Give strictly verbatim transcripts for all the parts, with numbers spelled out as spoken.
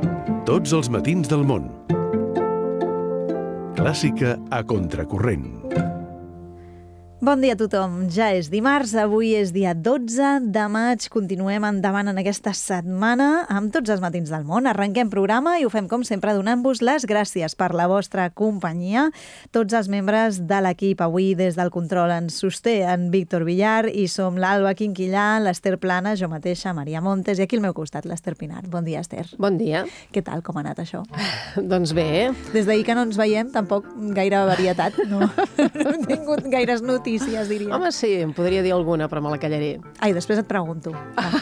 Tots els matins del món. Clàssica a contracorrent. Bon dia a tothom. Ja és dimarts, avui és dia dotze de maig. Continuem endavant en aquesta setmana amb tots els matins del món. Arrenquem programa i ho fem com sempre donant-vos les gràcies per la vostra companyia. Tots els membres de l'equip avui des del control ens sosté en Víctor Villar i som l'Alba Quinquillà, l'Ester Plana, jo mateixa, Maria Montes i aquí al meu costat l'Ester Pinar. Bon dia, Ester. Bon dia. Què tal, com ha anat això? Doncs bé. Des d'ahir que no ens veiem, tampoc gaire varietat, no? No hem tingut gaires notícies. Diria. Home, sí, em podria dir alguna, però me la callaré. Ai, després et pregunto.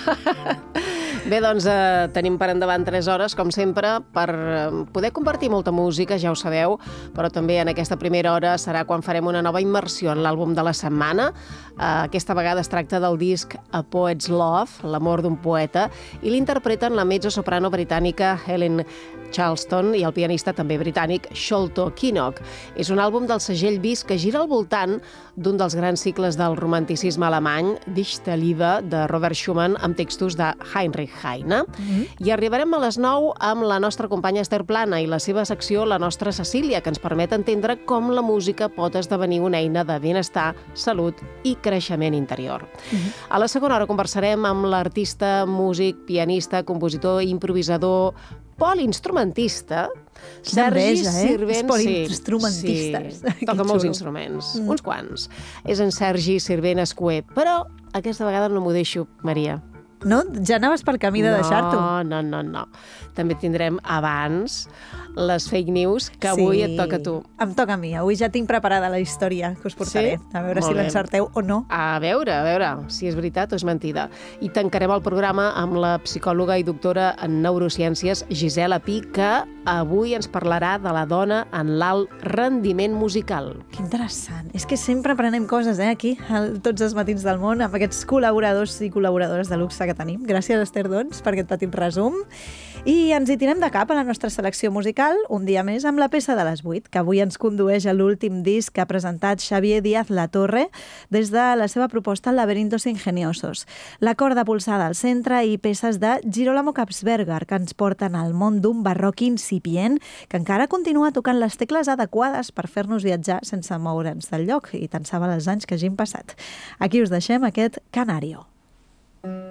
Bé, doncs eh, tenim per endavant tres hores, com sempre, per poder compartir molta música, ja ho sabeu, però també en aquesta primera hora serà quan farem una nova immersió en l'àlbum de la setmana. Eh, aquesta vegada es tracta del disc A Poet's Love, l'amor d'un poeta, i l'interpreten la mezzo-soprano britànica Helen Charleston i el pianista també britànic Sholto Kinnock. És un àlbum del segell Bis que gira al voltant d'un dels grans cicles del romanticisme alemany, Dichte Liebe, de Robert Schumann, amb textos de Heinrich Heine. Mm-hmm. I arribarem a les nou amb la nostra companya Ester Plana i la seva secció La nostra Cecília, que ens permet entendre com la música pot esdevenir una eina de benestar, salut i creixement interior. Mm-hmm. A la segona hora conversarem amb l'artista, músic, pianista, compositor, improvisador, polinstrumentista, Sergi enveja, eh? Sirvent. Polinstrumentista. Sí, sí. Toca molts instruments, mm. uns quants. És en Sergi Sirvent Escuer, però aquesta vegada no m'ho deixo, Maria. No? Ja anaves pel camí de no, deixar-t'ho? No, no, no. També tindrem abans les fake news, que avui sí, et toca a tu. Em toca a mi. Avui ja tinc preparada la història que us portaré. Sí? A veure Molt si l'encerteu o no. A veure, a veure si és veritat o és mentida. I tancarem el programa amb la psicòloga i doctora en neurociències Gisela Pi, que avui ens parlarà de la dona en l'alt rendiment musical. Que interessant. És que sempre aprenem coses, eh, aquí, a tots els matins del món, amb aquests col·laboradors i col·laboradores de luxe que tenim. Gràcies, Ester, doncs, per aquest petit resum. I ens hi tirem de cap a la nostra selecció musical, un dia més, amb la peça de les vuit, que avui ens condueix a l'últim disc que ha presentat Xavier Díaz Latorre des de la seva proposta Laberintos Ingeniosos. La corda pulsada al centre i peces de Girolamo Kapsberger, que ens porten al món d'un barroc incipient que encara continua tocant les tecles adequades per fer-nos viatjar sense moure'ns del lloc, i tant se val els anys que hagin passat. Aquí us deixem aquest Canario.